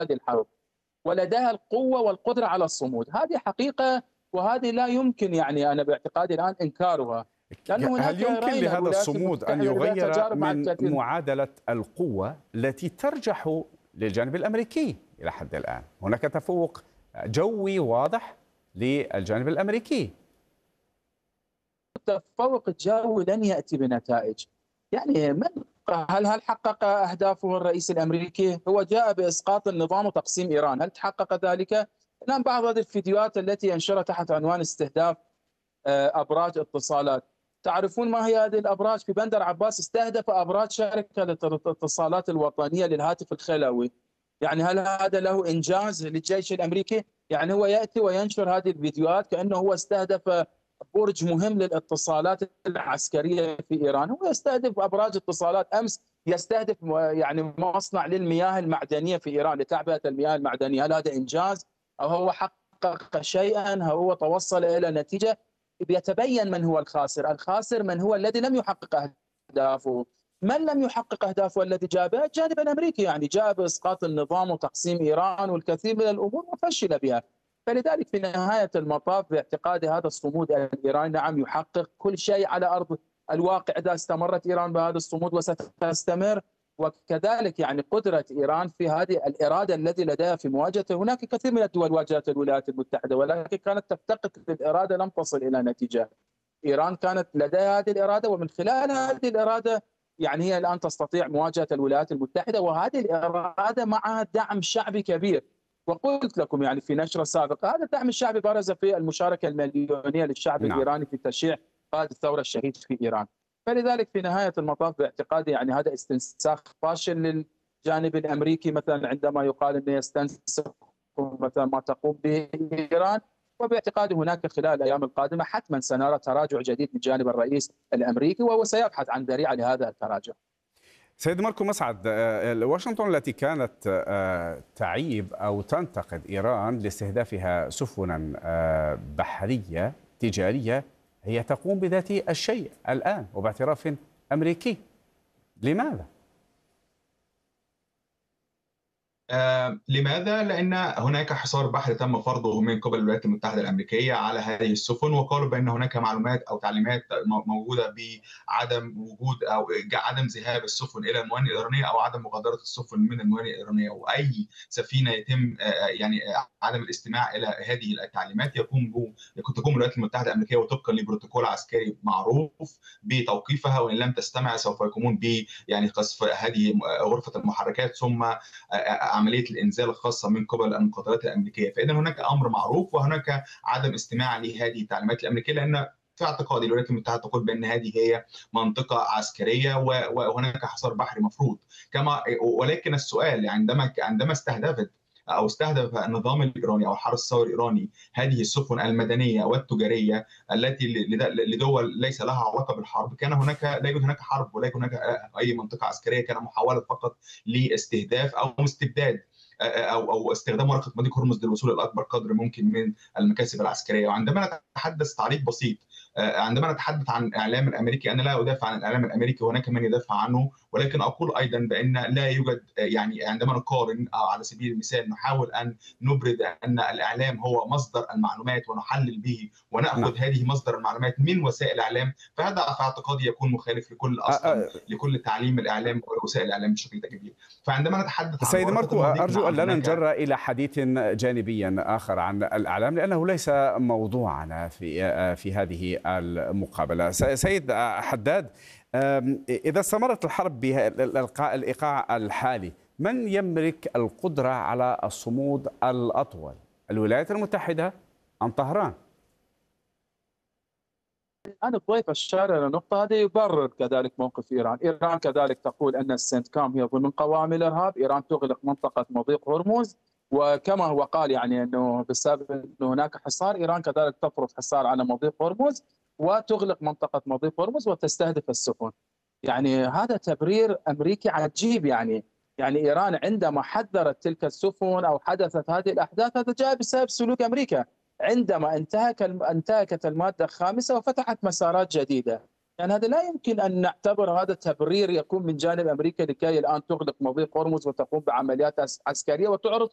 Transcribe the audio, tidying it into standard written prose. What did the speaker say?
الحرب، ولديها القوة والقدرة على الصمود. هذه حقيقة، وهذه لا يمكن يعني أنا باعتقادي الآن إنكارها، لأن هل هناك يمكن رأينا لهذا الولايات الصمود أن المتحدة لديها يغير تجارب مع من الكثير. معادلة القوة التي ترجح للجانب الأمريكي إلى حد الآن؟ هناك تفوق جوي واضح للجانب الأمريكي. التفوق الجوي لن يأتي بنتائج. يعني هل حقق أهدافه الرئيس الأمريكي؟ هو جاء بإسقاط النظام وتقسيم إيران، هل تحقق ذلك؟ الآن بعض هذه الفيديوهات التي ينشرها تحت عنوان استهداف أبراج اتصالات، تعرفون ما هي هذه الأبراج؟ في بندر عباس استهدف أبراج شركة الاتصالات الوطنية للهاتف الخلوي. يعني هل هذا له إنجاز للجيش الأمريكي؟ يعني هو يأتي وينشر هذه الفيديوهات كأنه هو استهدف برج مهم للاتصالات العسكرية في إيران. هو يستهدف أبراج اتصالات. أمس يستهدف يعني مصنع للمياه المعدنية في إيران لتعبئة المياه المعدنية. هل هذا إنجاز أو هو حقق شيئا؟ هل هو توصل إلى نتيجة؟ يتبين من هو الخاسر. الخاسر من هو الذي لم يحقق أهدافه. من لم يحقق أهدافه الذي جاء بها الجانب الأمريكي، يعني جاء بإسقاط النظام وتقسيم إيران والكثير من الأمور وفشل بها. فلذلك في نهاية المطاف باعتقادي هذا الصمود الإيراني نعم يحقق كل شيء على أرض الواقع إذا استمرت إيران بهذا الصمود وستستمر. وكذلك يعني قدرة إيران في هذه الإرادة التي لديها في مواجهة. هناك كثير من الدول واجهت الولايات المتحدة ولكن كانت تفتقد للإرادة، لم تصل إلى نتيجة. إيران كانت لديها هذه الإرادة، ومن خلال هذه الإرادة يعني هي الآن تستطيع مواجهة الولايات المتحدة، وهذه الإرادة معها دعم شعبي كبير. وقلت لكم يعني في نشرة سابقة هذا الدعم الشعبي برز في المشاركة المليونية للشعب نعم. الإيراني في تشييع قائد الثورة الشهيد في إيران. فلذلك في نهاية المطاف باعتقادي يعني هذا استنساخ فاشل للجانب الأمريكي، مثلا عندما يقال أنه يستنسخ مثلا ما تقوم به إيران. وباعتقادي هناك خلال الأيام القادمة حتما سنرى تراجع جديد من جانب الرئيس الأمريكي، وهو سيبحث عن ذريعة لهذا التراجع. سيد ماركو مسعد، واشنطن التي كانت تعيب أو تنتقد إيران لاستهدافها سفنا بحرية تجارية هي تقوم بذات الشيء الآن وباعتراف أمريكي. لماذا؟ لماذا؟ لأن هناك حصار بحري تم فرضه من قبل الولايات المتحدة الأمريكية على هذه السفن، وقالوا بأن هناك معلومات أو تعليمات موجودة بعدم وجود أو عدم ذهاب السفن إلى الموانئ الإيرانية أو عدم مغادرة السفن من الموانئ الإيرانية، وأي سفينة يتم يعني عدم الاستماع إلى هذه التعليمات تقوم الولايات المتحدة الأمريكية وطبقا لبروتوكول عسكري معروف بتوقيفها، وإن لم تستمع سوف يقومون ب يعني قصف هذه غرفة المحركات ثم عمليه الانزال الخاصه من قبل المقاتلات الامريكيه. فاذا هناك امر معروف وهناك عدم استماع لهذه التعليمات الامريكيه، لان في اعتقادي الولايات المتحده تقول بان هذه هي منطقه عسكريه وهناك حصار بحري مفروض كما. ولكن السؤال عندما استهدف النظام الايراني او الحرس الثوري الايراني هذه السفن المدنيه والتجاريه التي لدول ليس لها علاقه بالحرب، كان لا يوجد هناك حرب ولا يوجد هناك اي منطقه عسكريه، كان محاوله فقط لاستهداف او استبداد او استخدام ورقه مضيق هرمز للوصول الى اكبر قدر ممكن من المكاسب العسكريه. وعندما نتحدث تعليق بسيط، عندما نتحدث عن الاعلام الامريكي، انا لا ادافع عن الاعلام الامريكي وهناك من يدافع عنه، ولكن اقول ايضا بان لا يوجد يعني عندما نقارن على سبيل المثال نحاول ان نبرد ان الاعلام هو مصدر المعلومات ونحلل به وناخذ هذه مصدر المعلومات من وسائل الاعلام، فهذا في اعتقادي يكون مخالف لكل اصلا لكل تعليم الاعلام ووسائل الاعلام بشكل كبير. فعندما نتحدث عن سيد ماركو، ارجو ان لا ننجر الى حديث جانبيا اخر عن الاعلام لانه ليس موضوعنا في هذه المقابله. سيد حداد، إذا استمرت الحرب بالإيقاع الحالي، من يملك القدرة على الصمود الأطول؟ الولايات المتحدة أم طهران؟ أنا الضيف أشار إلى نقطة هذه يبرر كذلك موقف إيران. إيران كذلك تقول أن السنتكام هي ضمن قوائم الإرهاب. إيران تغلق منطقة مضيق هرمز، وكما هو قال يعني أنه بسبب أنه هناك حصار، إيران كذلك تفرض حصار على مضيق هرمز وتغلق منطقة مضيق هرمز وتستهدف السفن. يعني هذا تبرير أمريكي عجيب. يعني إيران عندما حذرت تلك السفن أو حدثت هذه الأحداث هذا جاء بسبب سلوك أمريكا عندما انتهكت المادة الخامسة وفتحت مسارات جديدة. يعني هذا لا يمكن أن نعتبر هذا تبرير يكون من جانب أمريكا لكي الآن تغلق مضيق هرمز وتقوم بعمليات عسكرية وتعرض